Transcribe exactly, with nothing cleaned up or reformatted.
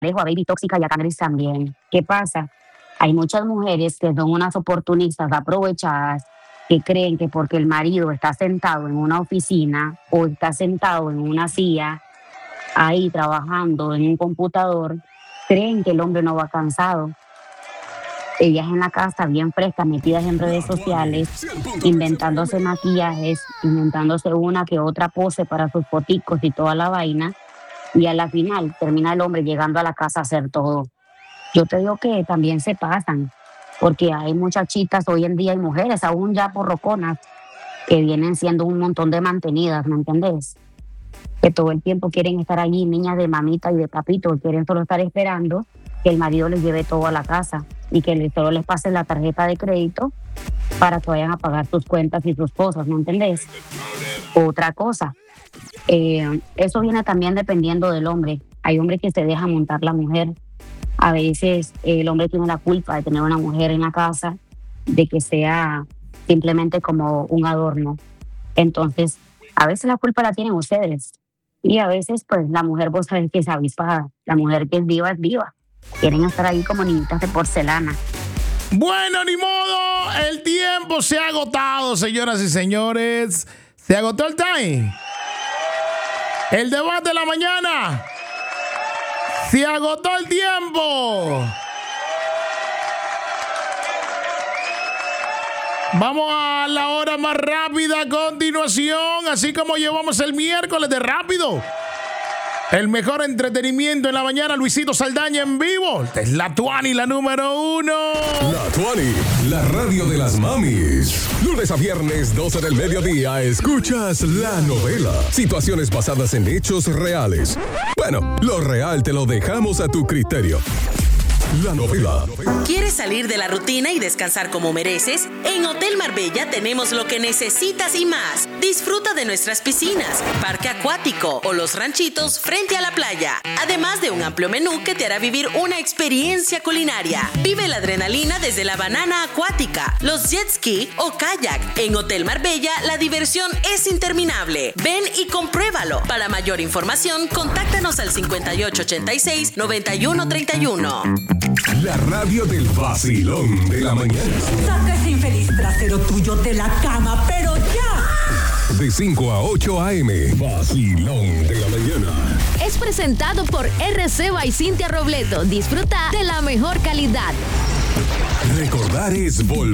dejo a Baby Tóxica y a Canaris también. ¿Qué pasa? Hay muchas mujeres que son unas oportunistas aprovechadas que creen que porque el marido está sentado en una oficina o está sentado en una silla ahí trabajando en un computador, creen que el hombre no va cansado. Ellas en la casa bien frescas, metidas en redes sociales, inventándose maquillajes, inventándose una que otra pose para sus foticos y toda la vaina. Y a la final termina el hombre llegando a la casa a hacer todo. Yo te digo que también se pasan, porque hay muchachitas hoy en día y mujeres aún ya porroconas que vienen siendo un montón de mantenidas, ¿me entendés? Que todo el tiempo quieren estar allí, niñas de mamita y de papito, quieren solo estar esperando que el marido les lleve todo a la casa y que les- solo les pase la tarjeta de crédito para que vayan a pagar sus cuentas y sus cosas, ¿me entendés? Otra cosa, eh, eso viene también dependiendo del hombre. Hay hombres que se dejan montar la mujer. A veces eh, el hombre tiene la culpa de tener una mujer en la casa, de que sea simplemente como un adorno. Entonces, a veces la culpa la tienen ustedes. Y a veces, pues, la mujer, vos sabés que es avispada. La mujer que es viva es viva. Quieren estar ahí como niñitas de porcelana. Bueno, ni modo, el tiempo se ha agotado, señoras y señores. Se agotó el time. El debate de la mañana. Se agotó el tiempo. Vamos a la hora más rápida a continuación, así como llevamos el miércoles de rápido. El mejor entretenimiento en la mañana, Luisito Saldaña en vivo. Esta es la Tuani, la número uno. La Tuani, la radio de las mamis. Lunes a viernes, doce del mediodía, escuchas La Novela. Situaciones basadas en hechos reales. Bueno, lo real te lo dejamos a tu criterio. La Novela. ¿Quieres salir de la rutina y descansar como mereces? En Hotel Marbella tenemos lo que necesitas y más. Disfruta de nuestras piscinas, parque acuático o los ranchitos frente a la playa. Además de un amplio menú que te hará vivir una experiencia culinaria. Vive la adrenalina desde la banana acuática, los jet ski o kayak. En Hotel Marbella la diversión es interminable. Ven y compruébalo. Para mayor información, contáctanos al cincuenta y ocho ochenta y seis, noventa y uno treinta y uno. La radio del vacilón de la mañana. Saca ese infeliz trasero tuyo de la cama, pero ya. De cinco a ocho a eme. Vacilón de la mañana. Es presentado por R C by Cintia Robleto. Disfruta de la mejor calidad. Recordar es volver.